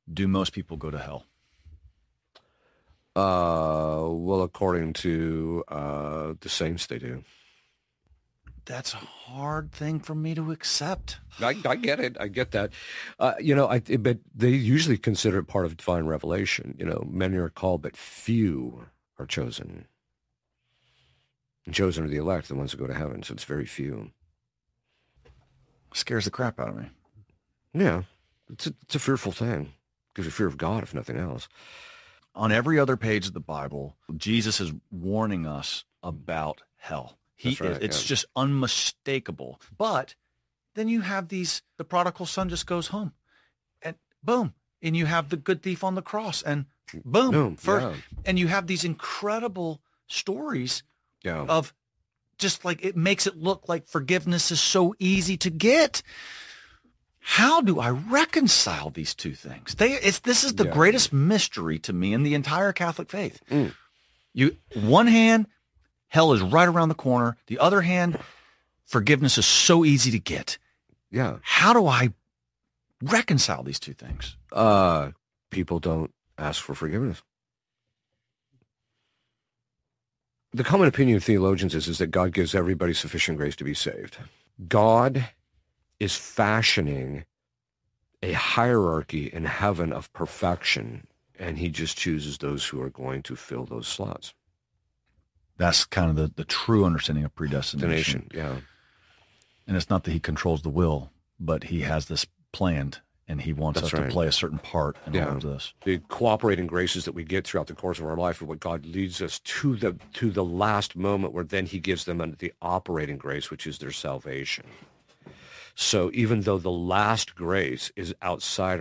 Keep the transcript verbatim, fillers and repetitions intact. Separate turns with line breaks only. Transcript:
do most people go to hell?
Uh, well, according to uh, the saints, they do.
That's a hard thing for me to accept.
I, I get it. I get that. Uh, you know, I, but they usually consider it part of divine revelation. You know, many are called, but few are chosen. And chosen are the elect, the ones who go to heaven. So it's very few.
Scares the crap out of me.
Yeah, it's a, it's a fearful thing. Gives you fear of God, if nothing else.
On every other page of the Bible, Jesus is warning us about hell. He
That's right,
is, it's
yeah.
just unmistakable. But then you have these, the prodigal son just goes home and boom. And you have the good thief on the cross and boom.
Boom,
first,
yeah.
And you have these incredible stories
Yeah.
of just like, it makes it look like forgiveness is so easy to get. How do I reconcile these two things? They, it's, this is the
Yeah.
greatest mystery to me in the entire Catholic faith.
Mm.
You, one hand, hell is right around the corner. The other hand, forgiveness is so easy to get.
Yeah.
How do I reconcile these two things?
Uh, people don't ask for forgiveness. The common opinion of theologians is, is that God gives everybody sufficient grace to be saved. God is fashioning a hierarchy in heaven of perfection, and he just chooses those who are going to fill those slots.
That's kind of the, the true understanding of predestination.
Destination, yeah.
And it's not that he controls the will, but he has this planned, and he wants
That's
us
right.
to play a certain part in
Yeah.
all of this.
The cooperating graces that we get throughout the course of our life are what God leads us to the to the last moment where then he gives them under the operating grace, which is their salvation. So even though the last grace is outside